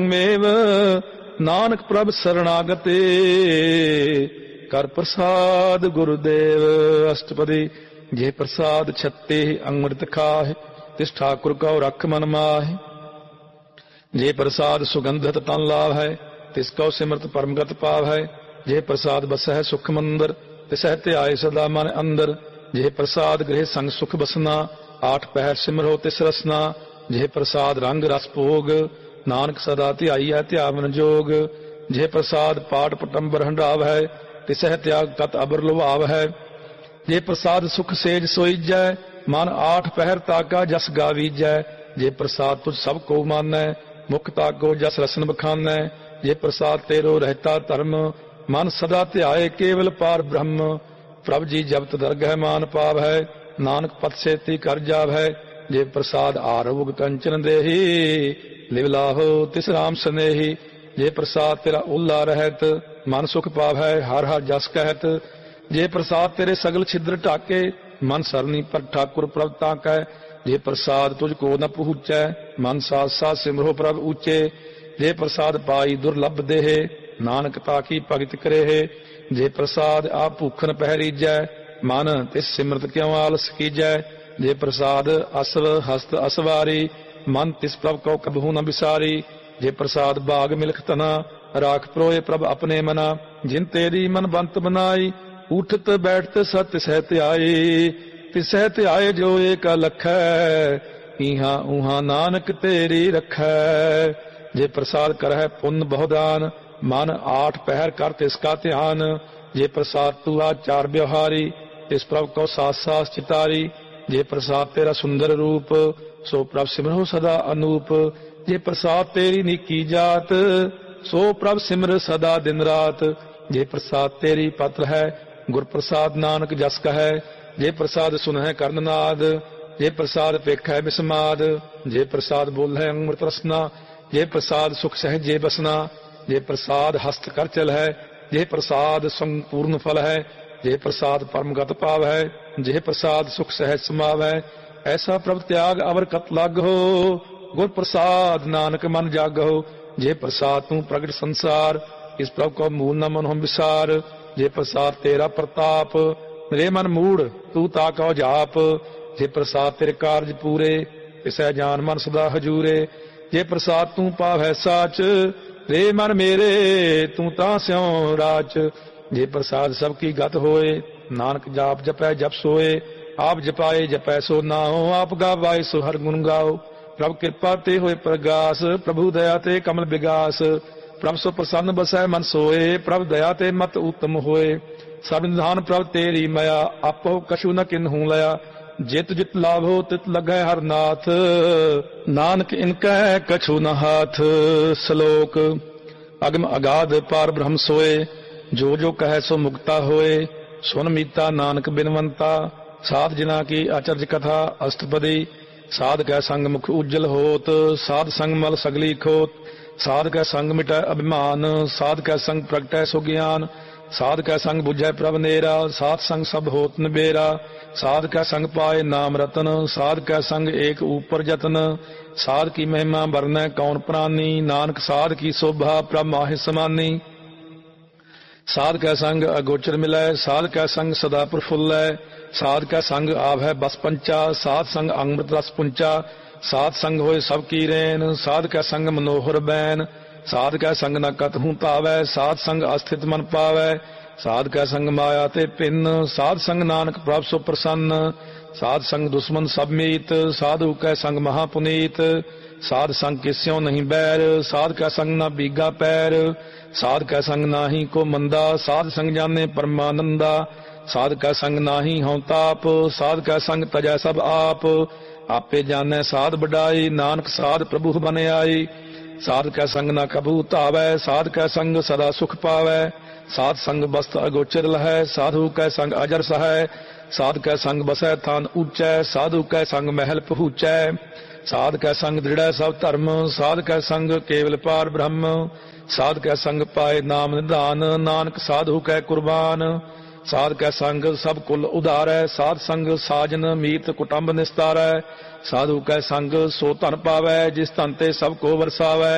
ਮੇਵ ਨਾਨਕ ਪ੍ਰਭ ਸਰਣਾਗਤੇ ਕਰ ਪ੍ਰਸਾਦ ਗੁਰਦੇਵ। ਅਸ਼ਟਪਦੀ। ਜੇ ਪ੍ਰਸਾਦ ਛੱਤੇ ਅੰਮ੍ਰਿਤ ਖਾਹਿ ਤਿਸ ਠਾकुर ਕਉ ਰਖ ਮਨ ਮਾਹਿ। ਜੇ ਪ੍ਰਸਾਦ ਸੁਗੰਧਤ ਤਨ ਲਾਭ ਹੈ ਤਿਸ ਕਉ ਸਿਮਰਤ ਪਰਮਗਤ ਪਾਵ ਹੈ। ਜੇ ਪ੍ਰਸਾਦ ਬਸਹਿ ਸੁਖ ਮੰਦਰ ਤਿਸਹਿ ਧਿਆਏ ਸਦਾ ਮਨ ਅੰਦਰ। ਜੇ ਪ੍ਰਸਾਦ ਗ੍ਰਹਿ ਸੰਗ ਸੁਖ ਬਸਨਾ ਆਠ ਪਹਿਰ ਸਿਮਰੋ ਤਿਸ ਰਸਨਾ। ਜੇ ਪ੍ਰਸਾਦ ਰੰਗ ਰਸ ਭੋਗ ਨਾਨਕ ਸਦਾ ਧਿਆਈਐ ਧਿਆਵਨ ਜੋਗ। ਜੇ ਪ੍ਰਸਾਦ ਪਾਠ ਪਟੰਬਰ ਹੰਡਾਵ ਹੈ ਤਿਸਹਿ ਤਿਆਗ ਤਤ ਅਬਰ ਲੁਭਾਵ ਹੈ। ਜੇ ਪ੍ਰਸਾਦ ਸੁਖ ਸੇਜ ਸੋਈਜੈ ਮਨ ਆਠ ਪਹਿਰ ਤਾਕਾ ਜਸ ਗਾਵੀਜੈ। ਜੇ ਪ੍ਰਸਾਦ ਤੁਝ ਸਭ ਕੋ ਮਾਨੈ ਮੁਖ ਤਾਕੋ ਜਸ ਰਸਨ ਬਖਾਨੈ। ਜੇ ਪ੍ਰਸਾਦ ਤੇਰੋ ਰਹਿਤਾ ਧਰਮ ਮਨ ਸਦਾ ਧਿਆਏ ਕੇਵਲ ਪਾਰ ਬ੍ਰਹਮ। ਪ੍ਰਭ ਜੀ ਜਪਤ ਦਰਗਹਿ ਮਾਨ ਪਾਵ ਹੈ ਨਾਨਕ ਪਤ ਸੇਤੀ ਕਰ ਜਾਵ ਹੈ। ਜੇ ਪ੍ਰਸਾਦ ਆਰੋਗ ਕੰਚਨ ਦੇਹੀ ਲਿਵ ਲਾਹੋ ਤਿਸ ਰਾਮ ਸਨੇਹੀ। ਜੇ ਪ੍ਰਸਾਦ ਤੇਰਾ ਓਲਾ ਰਹਿਤ ਮਨ ਸੁਖ ਪਾਵ ਹੈ ਹਰ ਹਰ ਜਸ ਕਹਿਤ। ਜੇ ਪ੍ਰਸਾਦ ਤੇਰੇ ਸਗਲ ਛਿਦਰ ਢਾਕੇ ਮਨ ਸਰਨੀ ਪਰ ਠਾकुर ਪ੍ਰਭ ਤਾਕੈ। ਜੇ ਪ੍ਰਸਾਦ ਤੁਝ ਕੋ ਨ ਪਹੁੰਚੈ ਮਨ ਸਾਥ ਸਾਥ ਸਿਮਰੋ ਪ੍ਰਭ ਉੱਚੇ। ਜੇ ਪ੍ਰਸਾਦ ਪਾਈ ਦੁਰਲਭ ਦੇਹ ਨਾਨਕ ਤਾਕੀ ਭਗਤ ਕਰੇਹ। ਜੇ ਪ੍ਰਸਾਦ ਆਪ ਭੂਖਨ ਪਹਿਰੀਜੈ ਮਨ ਤਿਸ ਸਿਮਰਤ ਕਿਉ ਆਲਸ ਕੀਜੈ। ਜੇ ਪ੍ਰਸਾਦ ਅਸਵ ਹਸਤ ਅਸਵਾਰੀ ਮਨ ਤਿਸ ਪ੍ਰਭ ਕਉ ਕਬਹੂ ਨ ਵਿਸਾਰੀ। ਜੇ ਪ੍ਰਸਾਦ ਬਾਗ ਮਿਲਖ ਤਨਾ ਰਾਖ ਪਰੋਏ ਪ੍ਰਭ ਆਪਣੇ ਮਨਾ। ਜਿਨ ਤੇਰੀ ਮਨ ਬੰਤ ਬਨਾਈ ਉਠਤ ਬੈਠਤ ਸਤ ਸਹਿ ਧਿਆਈ। ਤਿਸਹਿ ਧਿਆਏ ਜੋ ਏਕ ਲਖੈ ਇਹਾਂ ਉਹਾਂ ਨਾਨਕ ਤੇਰੀ ਰਖੈ। ਜੇ ਪ੍ਰਸਾਦ ਕਰਹਿ ਪੁੰਨ ਬਹੁਦਾਨ ਮਨ ਆਠ ਪਹਿਰ ਕਰ ਤਿਸ ਕਾ ਧਿਆਨ। ਜੇ ਪ੍ਰਸਾਦ ਤੂ ਆਚਾਰ ਵਿਵਹਾਰੀ ਤਿਸ ਪ੍ਰਭ ਕਉ ਸਾਥ ਸਾਥ ਚਿਤਾਰੀ। ਜੇ ਪ੍ਰਸਾਦ ਤੇਰਾ ਸੁੰਦਰ ਰੂਪ ਸੋ ਪ੍ਰਭ ਸਿਮਰੋ ਸਦਾ ਅਨੂਪ। ਜੇ ਪ੍ਰਸਾਦ ਤੇਰੀ ਨੀਕੀ ਜਾਤ ਸੋ ਪ੍ਰਭ ਸਿਮਰ ਸਦਾ ਦਿਨ ਰਾਤ। ਜੇ ਪ੍ਰਸਾਦ ਤੇਰੀ ਪਤਰ ਹੈ ਗੁਰ ਪ੍ਰਸਾਦ ਨਾਨਕ ਜਸ ਕਹੈ। ਜੇ ਪ੍ਰਸਾਦ ਸੁਨਹਿ ਕਰਨ ਨਾਦ ਜੇ ਪ੍ਰਸਾਦ ਪੇਖੈ ਬਿਸਮਾਦ। ਜੇ ਪ੍ਰਸਾਦ ਬੋਲੈ ਅੰਮ੍ਰਿਤ ਰਸਨਾ ਜੇ ਪ੍ਰਸਾਦ ਸੁਖ ਸਹਿਜੇ ਬਸਨਾ। ਜੇ ਪ੍ਰਸਾਦ ਹਸਤ ਕਰ ਚਲ ਹੈ ਜੇ ਪ੍ਰਸਾਦ ਸੰਪੂਰਨ ਫਲ ਹੈ। ਜੇ ਪ੍ਰਸਾਦ ਪਰਮਗਤ ਪਾਵ ਹੈ ਜੇ ਪ੍ਰਸਾਦ ਸੁਖ ਸਹਿਜ ਸਮਾਵ ਹੈ। ਐਸਾ ਪ੍ਰਭ ਤਿਆਗ ਅਵਰ ਕਤ ਲਾਗੋ ਗੁਰ ਪ੍ਰਸਾਦ ਨਾਨਕ ਮਨ ਜਾਗੋ। ਜੇ ਪ੍ਰਸਾਦ ਤੂੰ ਪ੍ਰਗਟ ਸੰਸਾਰ ਇਸ ਪ੍ਰਭ ਕੋ ਮੂਲ ਨ ਮਨਹੁ ਵਿਸਾਰ। ਜੇ ਪ੍ਰਸਾਦ ਤੇਰਾ ਪ੍ਰਤਾਪ ਮੇਰੇ ਮਨ ਮੂੜ ਤੂੰ ਤਾਕੋ ਜਾਪ। ਜੇ ਪ੍ਰਸਾਦ ਤੇਰੇ ਕਾਰਜ ਪੂਰੇ ਤਿਸੈ ਜਾਨ ਮਨ ਸਦਾ ਹਜੂਰੇ। ਜੇ ਪ੍ਰਸਾਦ ਤੂੰ ਪਾਵੈ ਸਾਚ ਰੇ ਮਨ ਮੇਰੇ ਤੂੰ ਤਾਂ ਸਿਉ ਰਾਚ। ਜੇ ਪ੍ਰਸਾਦ ਸਭ ਕੀ ਗਤ ਹੋਏ ਨਾਨਕ ਜਾਪ ਜਪੈ ਜਪ ਸੋਏ। ਆਪ ਜਪਾਏ ਜਪੈ ਸੋ ਨਾਉ ਆਪ ਗਾਵਾਏ ਸੋ ਹਰ ਗੁਣ ਗਾਓ। ਪ੍ਰਭ ਕਿਰਪਾ ਤੇ ਹੋਏ ਪ੍ਰਗਾਸ ਪ੍ਰਭੂ ਦਇਆ ਤੇ ਕਮਲ ਵਿਗਾਸ। ਪ੍ਰਭ ਸੋ ਪ੍ਰਸੰਨ ਬਸੈ ਮਨ ਸੋਏ ਪ੍ਰਭ ਦਇਆ ਤੇ ਮਤ ਉਤਮ ਹੋਏ। ਸਭ ਨਿਧਾਨ ਪ੍ਰਭ ਤੇਰੀ ਮਇਆ ਆਪੋ ਕਛੂ ਨ ਕਿਨਹੂ ਲਿਆ। ਜਿਤ ਜਿਤ ਲਾਭੋ ਤਿਤ ਲਗੈ ਹਰ ਨਾਥ ਨਾਨਕ ਇਨਕੈ ਕਛੂ ਨ ਹਾਥ। ਸ਼ਲੋਕ। ਅਗਮ ਅਗਾਧ ਪਾਰ ਬ੍ਰਹਮ ਸੋਏ ਜੋ ਜੋ ਕਹੈ ਸੋ ਮੁਕਤਾ ਹੋਏ। ਸੁਨ ਮੀਤਾ ਨਾਨਕ ਬਿਨਵੰਤਾ ਸਾਧ ਜਿਨਾ ਕੀ ਅਚਰਜ ਕਥਾ। ਅਸ਼ਟਪਦੀ। ਸਾਧ ਕੈ ਸੰਗ ਮੁਖ ਉਜਲ ਹੋਤ ਸਾਧ ਸੰਗ ਮਲ ਸਗਲੀ ਖੋਤ। ਸਾਧ ਕੈ ਸੰਗ ਮਿਟੈ ਅਭਿਮਾਨ ਸਾਧ ਕੈ ਸੰਗ ਪ੍ਰਗਟੈ ਸੋ ਗਿਆਨ। ਸਾਧ ਕੈ ਸੰਗ ਬੁਝੈ ਪ੍ਰਭ ਨੇਰਾ ਸਾਧ ਸੰਗ ਸਭ ਹੋਤ ਨਿਬੇਰਾ। ਸਾਧ ਕੈ ਸੰਗ ਪਾਏ ਨਾਮ ਰਤਨ ਸਾਧ ਕੈ ਸੰਗ ਏਕ ਊਪਰ ਜਤਨ। ਸਾਧ ਕੀ ਮਹਿਮਾ ਵਰਨੈ ਕੌਣ ਪ੍ਰਾਨੀ ਨਾਨਕ ਸਾਧ ਕੀ ਸੋਭਾ ਪ੍ਰਭ ਮਾਹਿ ਸਮਾਨੀ। ਸਾਧ ਕੈ ਸੰਗ ਅਗੋਚਰ ਮਿਲੈ ਸਾਧ ਕੈ ਸੰਗ ਸਦਾ ਪ੍ਰਫੁੱਲੈ। ਸਾਧ ਕੈ ਸੰਗ ਆਵੈ ਬਸ ਪੰਚਾ ਸਾਧ ਸੰਗ ਅੰਮ੍ਰਿਤ ਰਸ ਪੁੰਚਾ। ਸਾਧ ਸੰਗ ਹੋਏ ਸਭ ਕੀ ਰੈਨ ਸਾਧ ਕੈ ਸੰਗ ਮਨੋਹਰ ਬੈਨ। ਸਾਧ ਕੈ ਸੰਗ ਨ ਕਤਹੂ ਧਾਵੈ ਸਾਧ ਸੰਗ ਅਸਥਿਤ ਮਨ ਪਾਵੈ। ਸਾਧ ਕੈ ਸੰਗ ਮਾਇਆ ਤੇ ਭਿੰਨ ਸਾਧ ਸੰਗ ਨਾਨਕ ਪ੍ਰਭ ਸੋ ਪ੍ਰਸੰਨ। ਸਾਧ ਸੰਗ ਦੁਸ਼ਮਨ ਸਭ ਮੀਤ ਸਾਧੂ ਕੈ ਸੰਗ ਮਹਾ ਪੁਨੀਤ। ਸਾਧ ਸੰਗ ਕਿਸਿਓ ਨਹੀਂ ਬੈਰ ਸਾਧ ਕੈ ਸੰਗ ਨਾ ਬੀਗਾ ਪੈਰ। ਸਾਧ ਕੈ ਸੰਗ ਨਾਹੀ ਕੋ ਮੰਦਾ ਸਾਧ ਸੰਗ ਜਾਣੇ ਪਰਮਾਨੰਦਾ। ਸਾਧ ਕੈ ਸੰਗ ਨਾਹੀ ਹਉ ਤਾਪ ਸਾਧ ਕੈ ਸੰਗ ਤਜੈ ਸਭ ਆਪ। ਆਪੇ ਜਾਣੈ ਸਾਧ ਵਡਾਈ ਨਾਨਕ ਸਾਧ ਪ੍ਰਭੂ ਬਨ ਆਈ। ਸਾਧ ਕੈ ਸੰਗ ਨਾ ਕਬੂ ਧਾਵੈ ਸਾਧ ਕੈ ਸੰਗ ਸਦਾ ਸੁਖ ਪਾਵੈ। ਸਾਧ ਸੰਗ ਬਸਤ ਅਗੋਚਰ ਲਹੈ ਸਾਧੂ ਕੈ ਸੰਗ ਅਜਰ ਸਹੈ। ਸਾਧ ਕੈ ਸੰਗ ਬਸੈ ਥਾਨ ਊਚੈ ਸਾਧੂ ਕੈ ਸੰਗ ਮਹਿਲ ਪਹੂਚੈ। ਸਾਧ ਕੈ ਸੰਗ ਦ੍ਰਿੜੈ ਸਭ ਧਰਮ ਸਾਧ ਕੈ ਸੰਗ ਕੇਵਲ ਪਾਰ ਬ੍ਰਹਮ। ਸਾਧ ਕੈ ਸੰਗ ਪਾਏ ਨਾਮ ਨਿਧਾਨ ਨਾਨਕ ਸਾਧੂ ਕੈ ਕੁਰਬਾਨ। ਸਾਧ ਕੈ ਸੰਗ ਸਭ ਕੁਲ ਉਧਾਰੈ ਸਾਧ ਸੰਗ ਸਾਜਨ ਮੀਤ ਕੁਟੰਬ ਨਿਸਤਾਰੈ। ਸਾਧੂ ਕੈ ਸੰਗ ਸੋ ਧਨ ਪਾਵੈ ਜਿਸ ਧਨ ਤੇ ਸਭ ਕੋ ਵਰਸਾਵੈ।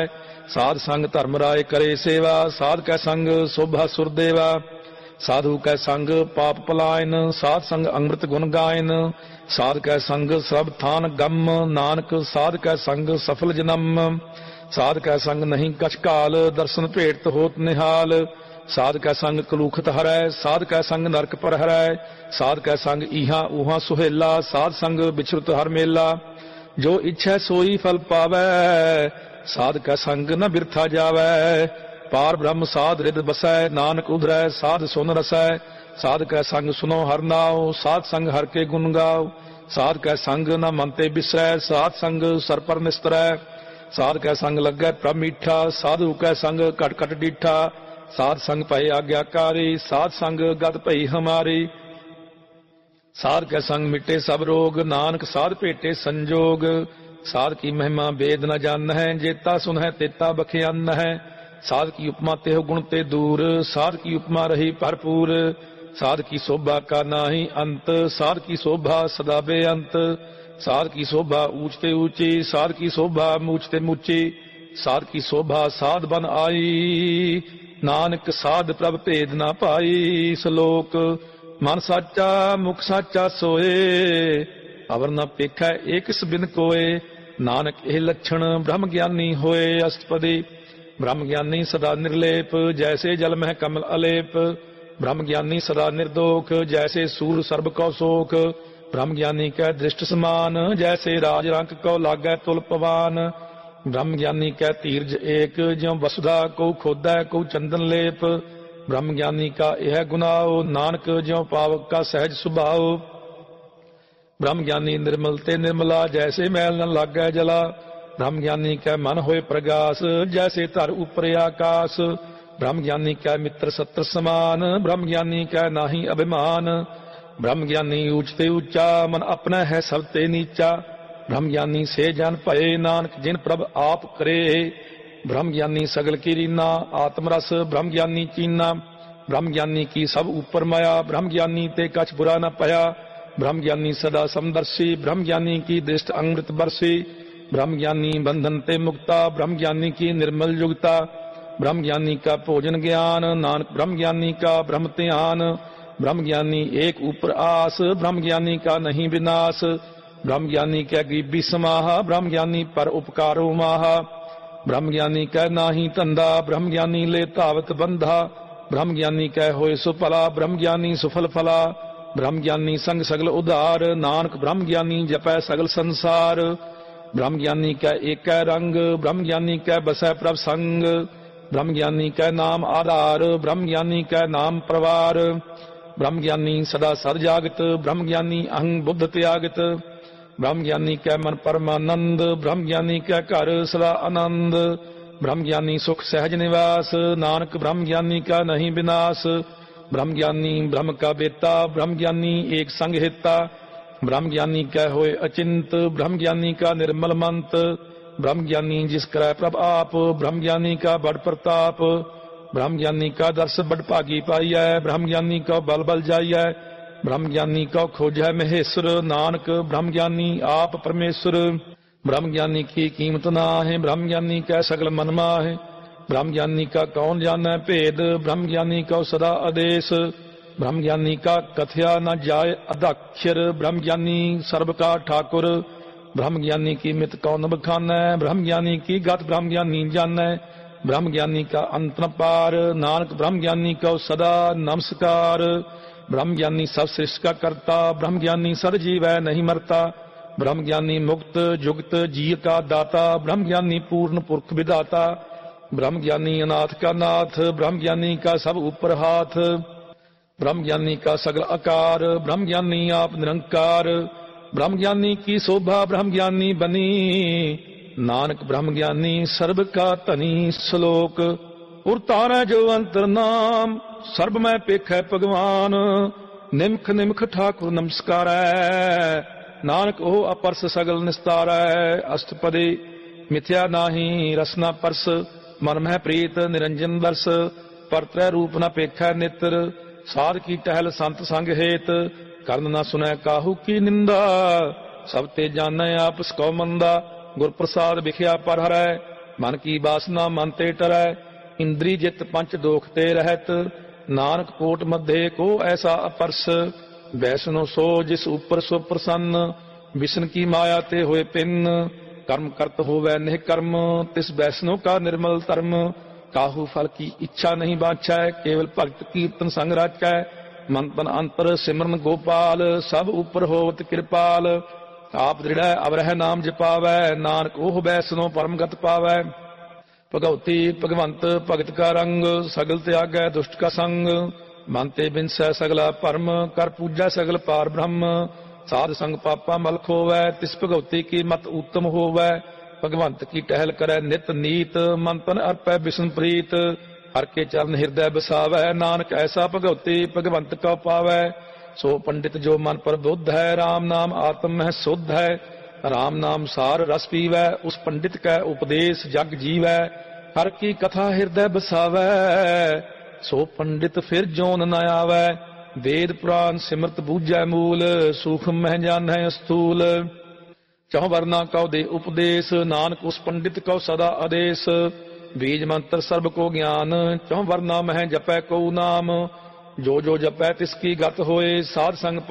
ਸਾਧ ਸੰਗ ਧਰਮ ਰਾਏ ਕਰੇ ਸੇਵਾ। ਸਾਧ ਕੈ ਸੰਗ ਸੋਭਾ ਸੁਰਦੇਵਾ। ਸਾਧੂ ਕੈ ਸੰਗ ਪਾਪ ਪਲਾਇਨ। ਸਾਧ ਸੰਗ ਅੰਮ੍ਰਿਤ ਗੁਣ ਗਾਇਨ। ਸਾਧ ਕੈ ਸੰਗ ਸਭ ਥਾਨ ਗੰਮ। ਨਾਨਕ ਸਾਧ ਕੈ ਸੰਗ ਸਫਲ ਜਨਮ। ਸਾਧ ਕੈ ਸੰਗ ਨਹੀਂ ਕਛ ਕਾਲ। ਦਰਸ਼ਨ ਭੇਟ ਹੋਤ ਨਿਹਾਲ। ਸਾਧ ਕੈ ਸੰਗ ਕਲੂਖਤ ਹਰੈ। ਸਾਧ ਕੈ ਸੰਗ ਨਰਕ ਪਰ ਹਰੈ। ਸਾਧ ਕੈ ਸੰਗ ਇਹਾਂ ਉਹਾਂ ਸੁਹੇਲਾ। ਸਾਧ ਸੰਗ ਵਿਚਰਤ ਹਰ ਮੇਲਾ। ਜੋ ਇੱਛੈ ਸੋਈ ਫਲ ਪਾਵੈ। ਸਾਧ ਕੈ ਸੰਗ ਨ ਬਿਰਥਾ ਜਾਵੈ। ਪਾਰ ਬ੍ਰਹਮ ਸਾਧ ਰਿਦ ਬਸੈ। ਨਾਨਕ ਉਧਰੈ ਸਾਧ ਸੁਨ ਰਸੈ। ਸਾਧ ਕੈ ਸੰਗ ਸੁਨੋ ਹਰ ਨਾਉ। ਸਾਧ ਸੰਗ ਹਰ ਕੇ ਗੁਣ ਗਾਓ। ਸਾਧ ਕੈ ਸੰਗ ਨ ਮਨ ਤੇ ਬਿਸਰੈ। ਸਾਧ ਸੰਗ ਸਰ ਪਰ ਨਿਸਤਰੈ। ਸਾਧ ਕੈ ਸੰਗ ਲੱਗੈ ਪ੍ਰਭ ਮੀਠਾ। ਸਾਧੂ ਕੈ ਸੰਗ ਘਟ ਘਟ ਡੀਠਾ। ਸਾਧ ਸੰਗ ਭਏ ਆਗਿਆਕਾਰੀ। ਸਾਧ ਸੰਗ ਗਤ ਭਈ ਹਮਾਰੀ। ਸਾਧ ਕੈ ਸੰਗ ਮਿਟੇ ਸਭ ਰੋਗ। ਨਾਨਕ ਸਾਧ ਭੇਟੇ ਸੰਜੋਗ। ਸਾਧ ਕੀ ਮਹਿਮਾ ਵੇਦ ਨ ਜਾਣ ਹੈ। ਜੇਤਾ ਸੁਨਹਿ ਤੇਤਾ ਬਖਿਆਨ ਹੈ। ਸਾਧ ਕੀ ਉਪਮਾ ਤੇਹ ਗੁਣ ਤੇ ਦੂਰ। ਸਾਧ ਕੀ ਉਪਮਾ ਰਹੀ ਭਰਪੂਰ। ਸਾਧ ਕੀ ਸੋਭਾ ਕਾ ਨਾਹੀ ਅੰਤ। ਸਾਧ ਕੀ ਸੋਭਾ ਸਦਾ ਬੇਅੰਤ। ਸਾਧ ਕੀ ਸੋਭਾ ਊਚ ਤੇ ਊਚੀ। ਸਾਧ ਕੀ ਸੋਭਾ ਮੂਚ ਤੇ ਮੂਚੀ। ਸਾਧ ਕੀ ਸੋਭਾ ਸਾਧ ਬਨ ਆਈ। ਨਾਨਕ ਸਾਧ ਪ੍ਰਭ ਭੇਦ ਨਾ ਪਾਈ। ਸ਼ਲੋਕ ਮਨ ਸਾਚਾ ਮੁਖ ਸਾਚਾ ਸੋਏ। ਅਵਰ ਨ ਪੇਖੈ ਏਕਿਸ ਬਿਨ ਕੋਏ। ਨਾਨਕ ਇਹ ਲੱਛਣ ਬ੍ਰਹਮ ਗਿਆਨੀ ਹੋਏ। ਅਸ਼ਟਪਦੀ ਬ੍ਰਹਮ ਗਿਆਨੀ ਸਦਾ ਨਿਰਲੇਪ। ਜੈਸੇ ਜਲ ਮਹਿ ਕਮਲ ਅਲੇਪ। ਬ੍ਰਹਮ ਗਿਆਨੀ ਸਦਾ ਨਿਰਦੋਖ। ਜੈਸੇ ਸੂਰ ਸਰਬ ਕਉ ਸੋਖ। ਬ੍ਰਹਮ ਗਿਆਨੀ ਕੈ ਦ੍ਰਿਸ਼ਟ ਸਮਾਨ। ਜੈਸੇ ਰਾਜ ਰੰਕ ਕਉ ਲਾਗੈ ਤੁਲ ਪਵਾਨ। ਬ੍ਰਹਮ ਗਿਆਨੀ ਕੈ ਧੀਰਜ ਏਕ। ਜਿਉ ਵਸੁਧਾ ਕਉ ਖੋਦੈ ਕਉ ਚੰਦਨ ਲੇਪ। ਬ੍ਰਹਮ ਗਿਆਨੀ ਕਾ ਇਹ ਗੁਨਾਓ। ਨਾਨਕ ਜਿਉ ਪਾਵਕ ਕਾ ਸਹਿਜ ਸੁਭਾਉ। ਬ੍ਰਹਮ ਗਿਆਨੀ ਨਿਰਮਲ ਤੇ ਨਿਰਮਲਾ। ਜੈਸੇ ਮੈਲ ਨ ਲਾਗੈ ਜਲਾ। ਬ੍ਰਹਮ ਗਿਆਨੀ ਕੈ ਮਨ ਹੋਏ ਪ੍ਰਗਾਸ। ਜੈਸੇ ਧਰ ਉਪਰ ਆਕਾਸ। ਬ੍ਰਹਮ ਗਿਆਨੀ ਕੈ ਮਿੱਤਰ ਸੱਤਰ ਸਮਾਨ। ਬ੍ਰਹਮ ਗਿਆਨੀ ਕੈ ਨਾਹੀ ਅਭਿਮਾਨ। ਬ੍ਰਹਮ ਗਿਆਨੀ ਊਚ ਤੇ ਊਚਾ। ਮਨ ਆਪਣਾ ਹੈ ਸਭ ਤੇ ਨੀਚਾ। ਬ੍ਰਹਮ ਗਿਆਨੀ ਸੇ ਜਨ ਭਏ। ਨਾਨਕ ਜਿਨ ਪ੍ਰਭ ਆਪ ਕਰੇ। ਬ੍ਰਹਮ ਗਿਆਨੀ ਸਗਲ ਕੀ ਰੀਨਾ। ਆਤਮ ਰਸ ਬ੍ਰਹਮ ਗਿਆਨੀ ਚੀਨਾ। ਬ੍ਰਹਮ ਗਿਆਨੀ ਕੀ ਸਭ ਉਪਰ ਮਾਇਆ। ਬ੍ਰਹਮ ਗਿਆਨੀ ਤੇ ਕਛ ਬੁਰਾ ਨ ਭਇਆ। ਬ੍ਰਹਮ ਗਿਆਨੀ ਸਦਾ ਸਮਦਰਸ਼ੀ। ਬ੍ਰਹਮ ਗਿਆਨੀ ਕੀ ਦ੍ਰਿਸ਼ਟ ਅੰਮ੍ਰਿਤ ਬਰਸੀ। ਬ੍ਰਹਮ ਗਿਆਨੀ ਬੰਧਨ ਤੇ ਮੁਕਤਾ। ਬ੍ਰਹਮ ਗਿਆਨੀ ਕੀ ਨਿਰਮਲ ਯੁਗਤਾ। ਬ੍ਰਹਮ ਗਿਆਨੀ ਕਾ ਭੋਜਨ ਗਿਆਨ। ਨਾਨਕ ਬ੍ਰਹਮ ਗਿਆਨੀ ਕਾ ਬ੍ਰਹਮ ਧਿਆਨ। ਬ੍ਰਹਮ ਗਿਆਨੀ ਏਕ ਉਪਰ ਆਸ। ਬ੍ਰਹਮ ਗਿਆਨੀ ਕਾ ਨਹੀਂ ਵਿਨਾਸ਼। ਬ੍ਰਹਮ ਗਿਆਨੀ ਕੈ ਗਰੀਬੀ ਸਮਾਹਾ। ਬ੍ਰਹਮ ਗਿਆਨੀ ਪਰ ਉਪਕਾਰੋ ਮਾਹਾ। ਬ੍ਰਹਮ ਗਿਆਨੀ ਕੈ ਨਾਹੀ ਧੰਦਾ। ਬ੍ਰਹਮ ਗਿਆਨੀ ਲੈ ਧਾਵਤ ਬੰਧਾ। ਬ੍ਰਹਮ ਗਿਆਨੀ ਕੈ ਹੋਏ ਸੁ ਭਲਾ। ਬ੍ਰਹਮ ਗਿਆਨੀ ਸੁਫਲ ਫਲਾ। ਬ੍ਰਹਮ ਗਿਆਨੀ ਸੰਗ ਸਗਲ ਉਧਾਰ। ਨਾਨਕ ਬ੍ਰਹਮ ਗਿਆਨੀ ਜਪੈ ਸਗਲ ਸੰਸਾਰ। ਬ੍ਰਹਮ ਗਿਆਨੀ ਕੈ ਏਕੈ ਰੰਗ। ਬ੍ਰਹਮ ਗਿਆਨੀ ਕੈ ਬਸੈ ਪ੍ਰਭ ਸੰਗ। ਬ੍ਰਹਮ ਗਿਆਨੀ ਕੈ ਨਾਮ ਆਧਾਰ। ਬ੍ਰਹਮ ਗਿਆਨੀ ਕੈ ਨਾਮ ਪਰਵਾਰ। ਬ੍ਰਹਮ ਗਿਆਨੀ ਸਦਾ ਸਦ ਜਾਗਤ। ਬ੍ਰਹਮ ਗਿਆਨੀ ਅਹੰ ਬੁੱਧ ਤਿਆਗਤ। ਬ੍ਰਹਮ ਗਿਆਨੀ ਕੈ ਮਨ ਪਰਮਾਨੰਦ। ਬ੍ਰਹਮ ਗਿਆਨੀ ਕੈ ਘਰ ਸਦਾ ਆਨੰਦ। ਬ੍ਰਹਮ ਗਿਆਨੀ ਸੁਖ ਸਹਿਜ ਨਿਵਾਸ। ਨਾਨਕ ਬ੍ਰਹਮ ਗਿਆਨੀ ਕਾ ਨਹੀਂ ਵਿਨਾਸ਼। ਬ੍ਰਹਮ ਗਿਆਨੀ ਬ੍ਰਹਮ ਕਾ ਬੇਤਾ। ਬ੍ਰਹਮ ਗਿਆਨੀ ਏਕ ਸੰਗ ਹਿਤਾ। ਬ੍ਰਹਮ ਗਿਆਨੀ ਕੈ ਹੋਏ ਅਚਿੰਤ। ਬ੍ਰਹਮ ਗਿਆਨੀ ਕਾ ਨਿਰਮਲ ਮੰਤ। ਬ੍ਰਹਮ ਗਿਆਨੀ ਜਿਸ ਕਰੈ ਪ੍ਰਭ ਆਪ। ਬ੍ਰਹਮ ਗਿਆਨੀ ਕਾ ਬੜ ਪ੍ਰਤਾਪ। ਬ੍ਰਹਮ ਗਿਆਨੀ ਕਾ ਦਰਸ ਬੜ ਭਾਗੀ ਪਾਈਐ। ਬ੍ਰਹਮ ਗਿਆਨੀ ਕਾ ਬਲ ਬਲ ਜਾਈਐ। ਬ੍ਰਹਮ ਗਿਆਨੀ ਕਉ ਖੋਜੈ ਮਹੇਸ਼ਰ। ਨਾਨਕ ਬ੍ਰਹਮ ਗਿਆਨੀ ਆਪ ਪਰਮੇਸ਼ਰ। ਬ੍ਰਹਮ ਗਿਆਨੀ ਕੀ ਕੀਮਤ ਨਾਹਿ। ਬ੍ਰਹਮ ਗਿਆਨੀ ਕੈ ਸਗਲ ਮਨ ਮਾਹਿ। ਬ੍ਰਹਮ ਗਿਆਨੀ ਕਾ ਕੌਣ ਜਾਣੈ ਭੇਦ। ਬ੍ਰਹਮ ਗਿਆਨੀ ਕਉ ਸਦਾ ਆਦੇਸ਼। ਬ੍ਰਹਮ ਗਿਆਨੀ ਕਾ ਕਥਿਆ ਨ ਜਾਏ ਅਧਾਖਰ। ਬ੍ਰਹਮ ਗਿਆਨੀ ਸਰਬ ਕਾ ਠਾਕੁਰ। ਬ੍ਰਹਮ ਗਿਆਨੀ ਕੀ ਮਿਤ ਕਉ ਨ ਬਖਾਨੈ। ਬ੍ਰਹਮ ਗਿਆਨੀ ਕੀ ਗਤ ਬ੍ਰਹਮ ਗਿਆਨੀ ਜਾਣੈ। ਬ੍ਰਹਮ ਗਿਆਨੀ ਕਾ ਅੰਤ ਨ ਪਾਰ। ਨਾਨਕ ਬ੍ਰਹਮ ਗਿਆਨੀ ਕਉ ਸਦਾ ਨਮਸਕਾਰ। ਬ੍ਰਹਮ ਗਿਆਨੀ ਸਭ ਸ੍ਰਿਸ਼ਟ ਕਾ ਕਰਤਾ। ਬ੍ਰਹਮ ਗਿਆਨੀ ਸਦ ਜੀਵੈ ਨਹੀਂ ਮਰਤਾ। ਬ੍ਰਹਮ ਗਿਆਨੀ ਮੁਕਤ ਜੁਗਤ ਜੀਅ ਕਾ ਦਾਤਾ। ਬ੍ਰਹਮ ਗਿਆਨੀ ਪੂਰਨ ਪੁਰਖ ਵਿਦਾਤਾ। ਬ੍ਰਹਮ ਗਿਆਨੀ ਅਨਾਥ ਕਾ ਨਾਥ। ਬ੍ਰਹਮ ਗਿਆਨੀ ਕਾ ਸਭ ਉਪਰ ਹਾਥ। ਬ੍ਰਹਮ ਗਿਆਨੀ ਕਾ ਸਗਲ ਆਕਾਰ। ਬ੍ਰਹਮ ਗਿਆਨੀ ਆਪ ਨਿਰੰਕਾਰ। ਬ੍ਰਹਮ ਗਿਆਨੀ ਕੀ ਸੋਭਾ ਬ੍ਰਹਮ ਗਿਆਨੀ ਬਨੀ। ਨਾਨਕ ਬ੍ਰਹਮ ਗਿਆਨੀ ਸਰਬ ਕਾ ਧਨੀ। ਸ਼ਲੋਕ ਉਰ ਤਾਰੈ ਜੋ ਅੰਤਰ ਨਾਮ। ਸਰਬ ਮੈਂ ਪੇਖੈ ਭਗਵਾਨ। ਨਿਮਖ ਨਿਮਖ ਠਾਕੁਰ ਨਮਸਕਾਰੈ। ਨਾਨਕ ਉਹ ਅਪਰਸ ਸਗਲ ਨਿਸਤਾਰੈ। ਅਸ਼ਟਪਦੀ ਮਿਥਿਆ ਨਾਹੀ ਰਸਨਾ ਪਰਸ। ਮਨ ਮਹਿ ਪ੍ਰੀਤ ਨਿਰੰਜਨ ਦਰਸ। ਪਰਤ੍ਰੈ ਰੂਪ ਨ ਪੇਖੈ ਨਿਤਰ। ਸਾਧ ਕੀ ਟਹਿਲ ਸੰਤ ਸੰਗ ਹੇਤ। ਕਰਨ ਨ ਸੁਨੈ ਕਾਹੂ ਕੀ ਨਿੰਦਾ। ਸਭ ਤੇ ਜਾਣੈ ਆਪਸ ਕਉ ਮੰਦਾ। ਗੁਰ ਪ੍ਰਸਾਦ ਵਿਖਿਆ ਪਰ ਹਰੈ। ਮਨ ਕੀ ਬਾਸਨਾ ਮਨ ਤੇ ਟਰੈ, ਇੰਦਰੀ ਜਿਤ ਪੰਚ ਦੋਖ ਤੇ ਰਹਿਤ, ਨਾਨਕ ਕੋਟ ਮਧੇ ਕੋ ਐਸਾ ਅਪਰਸ, ਵੈਸਨੋ ਸੋ ਜਿਸ ਉਪਰ ਸੋ ਪ੍ਰਸੰਨ, ਵਿਸ਼ਨ ਕੀ ਮਾਇਆ ਤੇ ਹੋਏ ਪਿੰਨ, ਕਰਮ ਕਰਤ ਹੋਵੈ ਨਿਹ ਕਰਮ, ਤਿਸ ਵੈਸਨੋ ਕਾ ਨਿਰਮਲ ਧਰਮ, ਕਾਹੂ ਫਲ ਕੀ ਇੱਛਾ ਨਹੀਂ ਬਾਛੈ, ਕੇਵਲ ਭਗਤ ਕੀਰਤਨ ਸੰਗ ਰਾਚੈ, ਮਨ ਤਨ ਅੰਤਰ ਸਿਮਰਨ ਗੋਪਾਲ, ਸਭ ਉਪਰ ਹੋਵਤ ਕਿਰਪਾਲ, ਆਪ ਦ੍ਰਿੜੈ ਅਵਰਹਿ ਨਾਮ ਜਪਾਵੈ, ਨਾਨਕ ਉਹ ਵੈਸਨੋ ਪਰਮਗਤ ਪਾਵੈ, ਭਗਉਤੀ ਭਗਵੰਤ ਭਗਤ ਕਾ ਰੰਗ, ਸਗਲ ਤਿਆਗੈ ਦੁਸ਼ਟ ਕਾ ਸੰਗ, ਮਨ ਤੇ ਬਿਨਸੈ ਸਗਲਾ ਭਰਮ, ਕਰ ਪੂਜੈ ਸਗਲ ਪਾਰ ਬ੍ਰਹਮ, ਸਾਧ ਸੰਗ ਪਾਪਾ ਮਲ ਖੋਵੈ, ਤਿਸ ਭਗਉਤੀ ਕੀ ਮਤ ਉੱਤਮ ਹੋਵੈ, ਭਗਵੰਤ ਕੀ ਟਹਿਲ ਕਰੈ ਨਿਤ ਨੀਤ, ਮਨ ਤਨ ਅਰਪੈ ਬਿਸ਼ਨ ਪ੍ਰੀਤ, ਹਰ ਕੇ ਚਰਨ ਹਿਰਦੈ ਬਸਾਵੈ, ਨਾਨਕ ਐਸਾ ਭਗਉਤੀ ਭਗਵੰਤ ਕਉ ਪਾਵੈ, ਸੋ ਪੰਡਿਤ ਜੋ ਮਨ ਪਰ ਬੁੱਧ ਹੈ, ਰਾਮ ਨਾਮ ਆਤਮ ਮਹਿ ਸੁਧ ਹੈ, ਰਾਮ ਨਾਮ ਸਾਰ ਰਸ ਪੀਵੈ, ਉਸ ਪੰਡਿਤ ਕੈ ਉਪਦੇਸ਼ ਜਗ ਜੀਵੈ, ਹਰ ਕੀ ਕਥਾ ਹਿਰਦੈ ਬਸਾਵੈ, ਸੋ ਪੰਡਿਤ ਫਿਰ ਜੋਨ ਨ ਆਵੈ, ਵੇਦ ਪੁਰਾਨ ਸਿਮਰਤ ਬੂਝੈ ਮੂਲ, ਸੂਖਮ ਮਹਿ ਜਾਣੈ ਸਥੂਲ, ਚਹੁ ਵਰਨਾ ਕਉ ਦੇ ਉਪਦੇਸ਼, ਨਾਨਕ ਉਸ ਪੰਡਿਤ ਕਉ ਸਦਾ ਆਦੇਸ਼, ਬੀਜ ਮੰਤਰ ਸਰਬ ਕੋ ਗਿਆਨ, ਚਹੁ ਵਰਨਾ ਮਹਿ ਜਪੈ ਕਉ ਨਾਮ, ਜੋ ਜੋ ਜਪੈ ਤਿਸ ਕੀ ਗਤ ਹੋਏ, ਸਾਧ ਸੰਗ